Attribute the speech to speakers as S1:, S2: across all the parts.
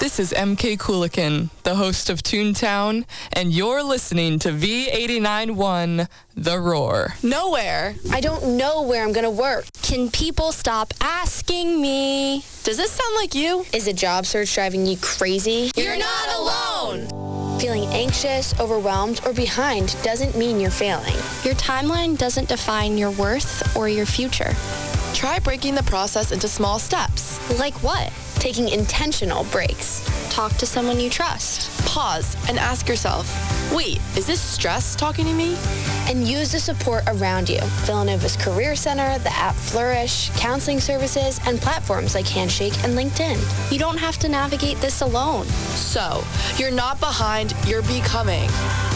S1: This is MK Coolican, the host of Toontown, and you're listening to V89.1, The Roar.
S2: Nowhere. I don't know where I'm going to work.
S3: Can people stop asking me?
S2: Does this sound like you?
S4: Is a job search driving you crazy?
S2: You're not alone!
S4: Feeling anxious, overwhelmed, or behind doesn't mean you're failing.
S3: Your timeline doesn't define your worth or your future.
S2: Try breaking the process into small steps.
S3: Like what?
S4: Taking intentional breaks.
S3: Talk to someone you trust.
S2: Pause and ask yourself, wait, is this stress talking to me?
S4: And use the support around you. Villanova's Career Center, the app Flourish, counseling services, and platforms like Handshake and LinkedIn.
S3: You don't have to navigate this alone.
S2: So, you're not behind, you're becoming.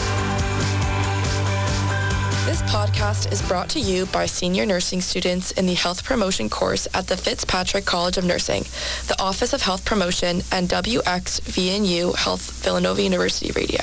S2: This podcast is brought to you by senior nursing students in the health promotion course at the Fitzpatrick College of Nursing, the Office of Health Promotion, and WXVNU Health Villanova University Radio.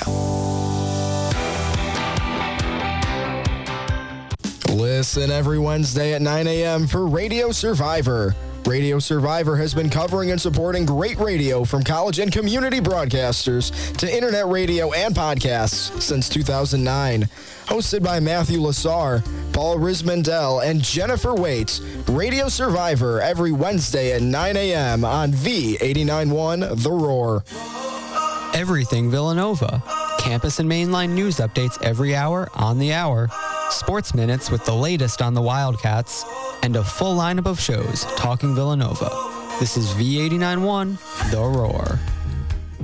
S5: Listen every Wednesday at 9 a.m. for Radio Survivor. Radio Survivor has been covering and supporting great radio from college and community broadcasters to internet radio and podcasts since 2009. Hosted by Matthew Lassar, Paul Rismandel, and Jennifer Waits, Radio Survivor every Wednesday at 9 a.m. on V89.1 The Roar.
S6: Everything Villanova. Campus and mainline news updates every hour on the hour. Sports minutes with the latest on the Wildcats. And a full lineup of shows talking Villanova. This is V89.1 The Roar.